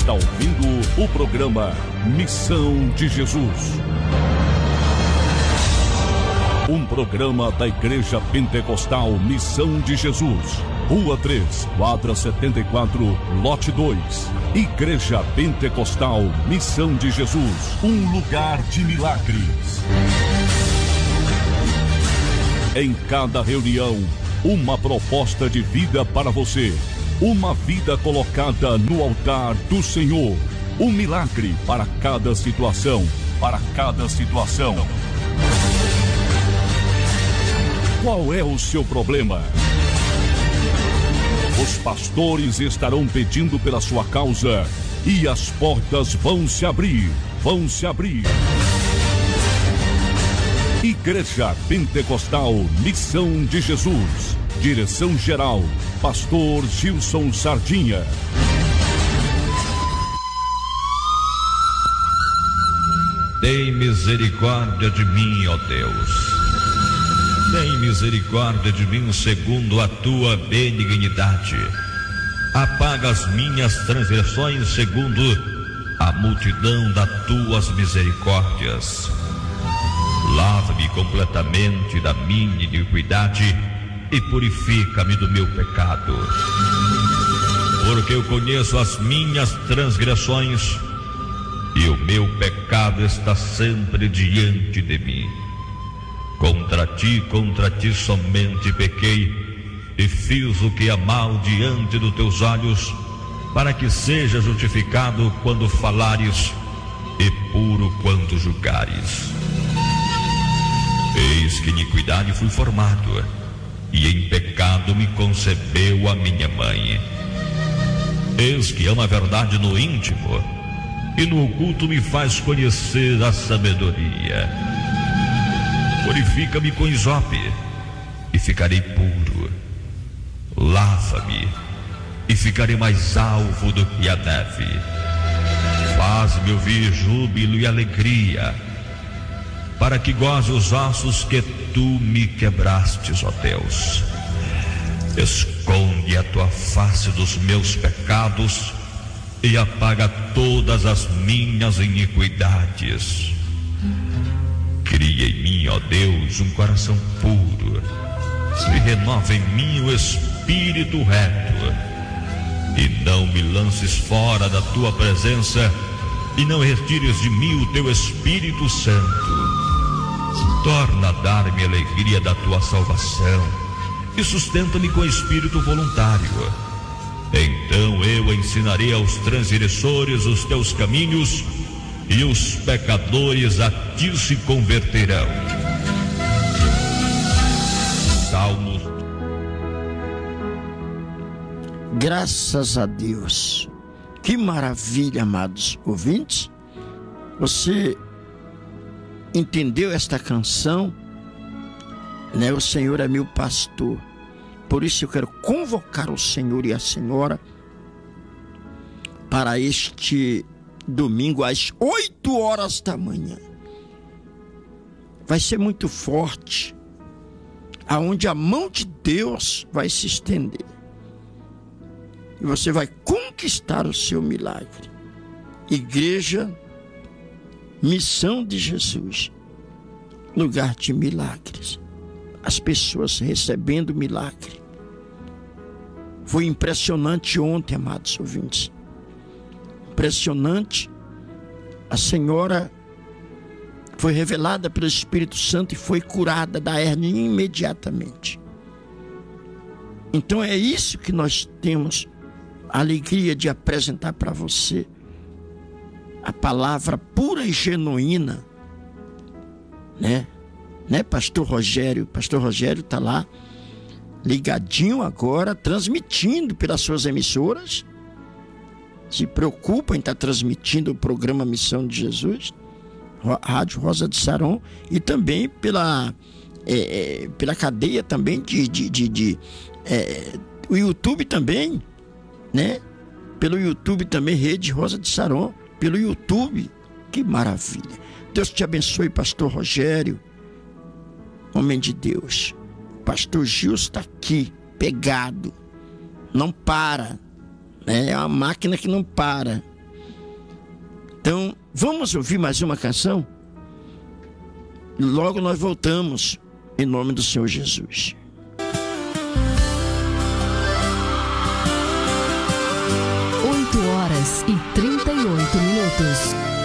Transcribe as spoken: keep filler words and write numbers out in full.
está ouvindo o programa Missão de Jesus. Um programa da Igreja Pentecostal Missão de Jesus. Rua três, quadra setenta e quatro, lote dois. Igreja Pentecostal Missão de Jesus. Um lugar de milagres. Em cada reunião, uma proposta de vida para você. Uma vida colocada no altar do Senhor. Um milagre para cada situação. Para cada situação. Qual é o seu problema? Os pastores estarão pedindo pela sua causa e as portas vão se abrir. Vão se abrir. Igreja Pentecostal Missão de Jesus. Direção-geral, Pastor Gilson Sardinha. Tem misericórdia de mim, ó Deus. Tem misericórdia de mim segundo a tua benignidade. Apaga as minhas transgressões segundo a multidão das tuas misericórdias. Lava-me completamente da minha iniquidade e purifica-me do meu pecado. Porque eu conheço as minhas transgressões e o meu pecado está sempre diante de mim. Contra ti, contra ti somente pequei e fiz o que é mal diante dos teus olhos, para que seja justificado quando falares e puro quando julgares. Eis que iniquidade fui formado, e em pecado me concebeu a minha mãe. Eis que ama a verdade no íntimo, e no oculto me faz conhecer a sabedoria. Purifica-me com isope, e ficarei puro. Lava-me, e ficarei mais alvo do que a neve. Faz-me ouvir júbilo e alegria, para que goze os ossos que tu me quebrastes, ó Deus. Esconde a tua face dos meus pecados e apaga todas as minhas iniquidades. Cria em mim, ó Deus, um coração puro e renova em mim o espírito reto. E não me lances fora da tua presença e não retires de mim o teu Espírito Santo. Torna a dar-me a alegria da tua salvação e sustenta-me com espírito voluntário. Então eu ensinarei aos transgressores os teus caminhos e os pecadores a ti se converterão. Salmos. Graças a Deus. Que maravilha, amados ouvintes. Você entendeu esta canção, né? O Senhor é meu pastor. Por isso eu quero convocar o Senhor e a Senhora para este domingo às oito horas da manhã. Vai ser muito forte, aonde a mão de Deus vai se estender. E você vai conquistar o seu milagre. Igreja Missão de Jesus, lugar de milagres. As pessoas recebendo milagre. Foi impressionante ontem, amados ouvintes. Impressionante. A senhora foi revelada pelo Espírito Santo e foi curada da hérnia imediatamente. Então é isso que nós temos a alegria de apresentar para você. A palavra pura e genuína, né? Né, Pastor Rogério? Pastor Rogério está lá, ligadinho agora, transmitindo pelas suas emissoras. Se preocupa em estar transmitindo o programa Missão de Jesus, Rádio Rosa de Saron, e também pela, é, pela cadeia também de, de, de, de é, o YouTube também, né? Pelo YouTube também, Rede Rosa de Saron. Pelo YouTube, que maravilha. Deus te abençoe, Pastor Rogério, homem de Deus. Pastor Gil está aqui, pegado, não para, né? É uma máquina que não para. Então, vamos ouvir mais uma canção? Logo nós voltamos, em nome do Senhor Jesus. oito horas e trinta e oito minutos.